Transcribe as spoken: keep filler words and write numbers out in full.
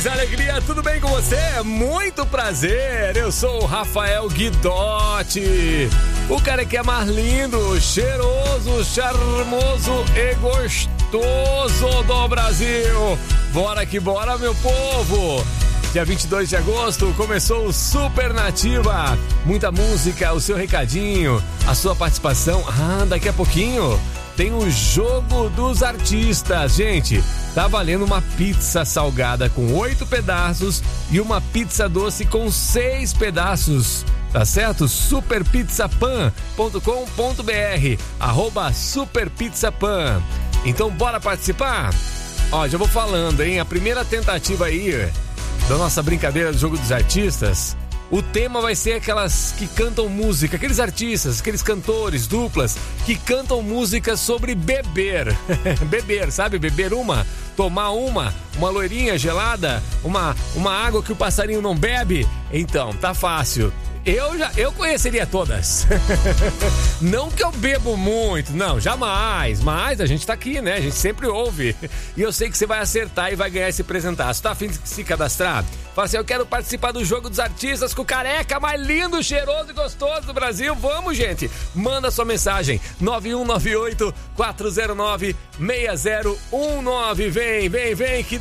paz, alegria, tudo bem com você? Muito prazer, eu sou o Rafael Guidotti, o cara que é mais lindo, cheiroso, charmoso e gostoso do Brasil. Bora que bora, meu povo! Dia vinte e dois de agosto começou o Super Nativa. Muita música, o seu recadinho, a sua participação. Ah, daqui a pouquinho tem o Jogo dos Artistas. Gente, tá valendo uma pizza salgada com oito pedaços e uma pizza doce com seis pedaços. Tá certo? super pizza pan ponto com ponto b r, arroba superpizzapan. Então bora participar? Ó, já vou falando, hein? A primeira tentativa aí da nossa brincadeira do Jogo dos Artistas, o tema vai ser aquelas que cantam música, aqueles artistas, aqueles cantores, duplas, que cantam música sobre beber. Beber, sabe? Beber uma, tomar uma, uma loirinha gelada, uma, uma água que o passarinho não bebe. Então, tá fácil. Eu já, eu conheceria todas. Não que eu bebo muito, não, jamais. Mas a gente tá aqui, né? A gente sempre ouve. E eu sei que você vai acertar e vai ganhar esse presentaço. Tá a fim de se cadastrar? Fala assim, eu quero participar do Jogo dos Artistas com o careca mais lindo, cheiroso e gostoso do Brasil. Vamos, gente. Manda sua mensagem. nove um nove oito, quatro zero nove, seis zero um nove. Vem, vem, vem, que